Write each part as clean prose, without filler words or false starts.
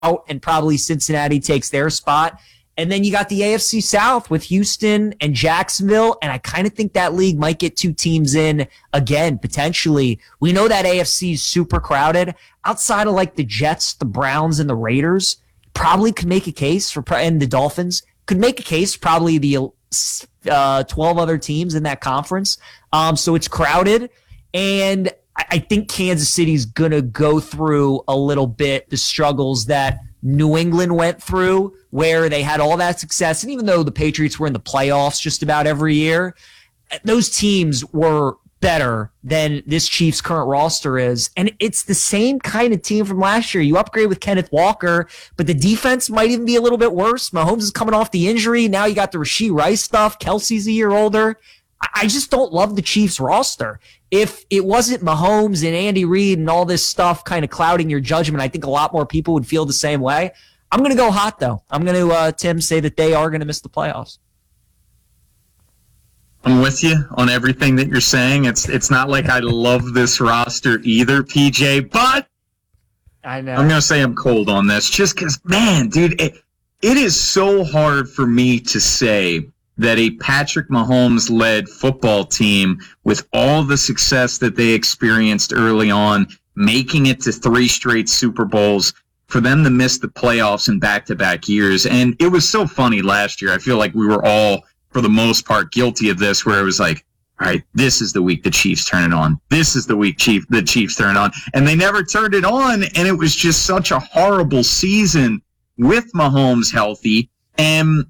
and probably Cincinnati takes their spot. And then you got the AFC South with Houston and Jacksonville, and I kind of think that league might get two teams in again, potentially. We know that AFC is super crowded. Outside of like the Jets, the Browns, and the Raiders, probably could make a case for, and the Dolphins, could make a case probably the 12 other teams in that conference. So it's crowded, and I think Kansas City's going to go through a little bit the struggles that New England went through, where they had all that success. And even though the Patriots were in the playoffs just about every year, those teams were better than this Chiefs current roster is. And it's the same kind of team from last year. You upgrade with Kenneth Walker, but the defense might even be a little bit worse. Mahomes is coming off the injury. Now you got the Rashee Rice stuff. Kelsey's a year older. I just don't love the Chiefs roster. If it wasn't Mahomes and Andy Reid and all this stuff kind of clouding your judgment, I think a lot more people would feel the same way. I'm going to go hot, though. I'm going to, Tim, say that they are going to miss the playoffs. I'm with you on everything that you're saying. It's not like I love this roster either, PJ, but I know. I'm going to say I'm cold on this just because, man, dude, it is so hard for me to say that a Patrick Mahomes-led football team with all the success that they experienced early on, making it to 3 straight Super Bowls, for them to miss the playoffs in back-to-back years. And it was so funny last year. I feel like we were all, for the most part, guilty of this, where it was like, all right, this is the week the Chiefs turn it on. This is the week the Chiefs turn it on. And they never turned it on, and it was just such a horrible season with Mahomes healthy. And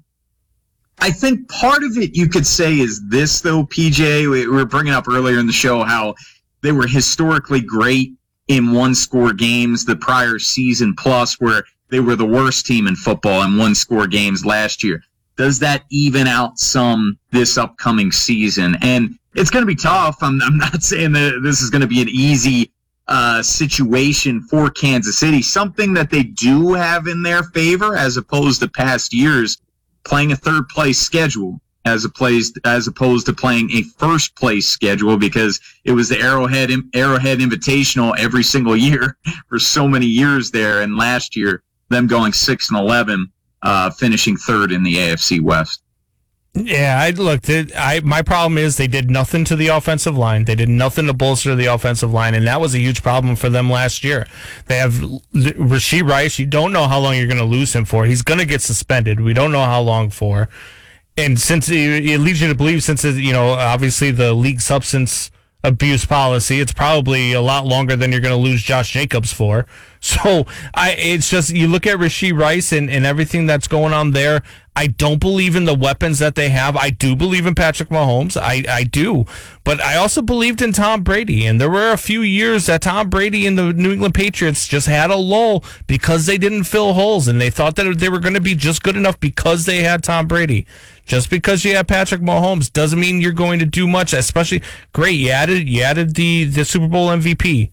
I think part of it you could say is this, though, PJ. We were bringing up earlier in the show how they were historically great in one-score games the prior season, plus where they were the worst team in football in one-score games last year. Does that even out some this upcoming season? And it's going to be tough. I'm not saying that this is going to be an easy situation for Kansas City. Something that they do have in their favor, as opposed to past years, playing a third-place schedule as opposed to playing a first-place schedule, because it was the Arrowhead Invitational every single year for so many years there, and last year them going 6-11, finishing third in the AFC West. Yeah, I looked. My problem is they did nothing to the offensive line. They did nothing to bolster the offensive line, and that was a huge problem for them last year. They have Rashee Rice. You don't know how long you're going to lose him for. He's going to get suspended. We don't know how long for. And since it leads you to believe, since obviously the league substance abuse policy, it's probably a lot longer than you're going to lose Josh Jacobs for. So it's just, you look at Rashee Rice and everything that's going on there. I don't believe in the weapons that they have. I do believe in Patrick Mahomes. I do. But I also believed in Tom Brady. And there were a few years that Tom Brady and the New England Patriots just had a lull because they didn't fill holes. And they thought that they were going to be just good enough because they had Tom Brady. Just because you have Patrick Mahomes doesn't mean you're going to do much. Especially, great, you added the Super Bowl MVP,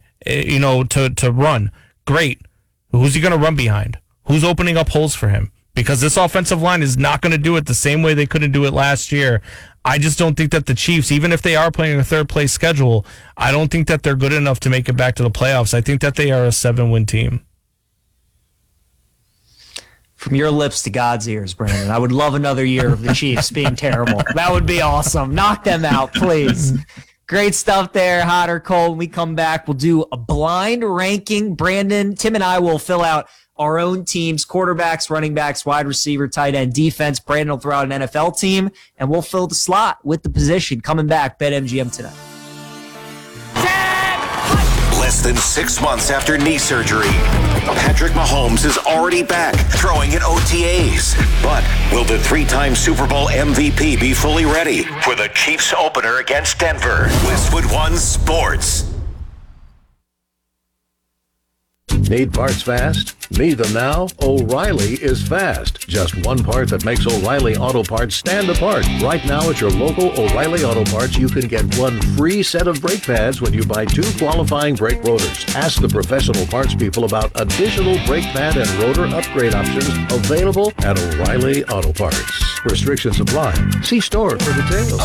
to run. Great. Who's he going to run behind? Who's opening up holes for him? Because this offensive line is not going to do it the same way they couldn't do it last year. I just don't think that the Chiefs, even if they are playing a third-place schedule, I don't think that they're good enough to make it back to the playoffs. I think that they are a 7-win team. From your lips to God's ears, Brandon. I would love another year of the Chiefs being terrible. That would be awesome. Knock them out, please. Great stuff there, hot or cold. When we come back, we'll do a blind ranking. Brandon, Tim, and I will fill out our own teams, quarterbacks, running backs, wide receiver, tight end, defense. Brandon will throw out an NFL team, and we'll fill the slot with the position. Coming back, BetMGM tonight. Less than 6 months after knee surgery, Patrick Mahomes is already back throwing in OTAs. But will the 3-time Super Bowl MVP be fully ready for the Chiefs opener against Denver? Westwood One Sports. Need parts fast? Need them now? O'Reilly is fast. Just one part that makes O'Reilly Auto Parts stand apart. Right now at your local O'Reilly Auto Parts, you can get one free set of brake pads when you buy 2 qualifying brake rotors. Ask the professional parts people about additional brake pad and rotor upgrade options available at O'Reilly Auto Parts. Restrictions apply. See store for details.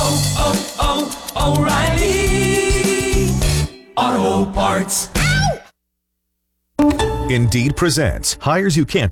O'Reilly Auto Parts. Indeed presents hires you can't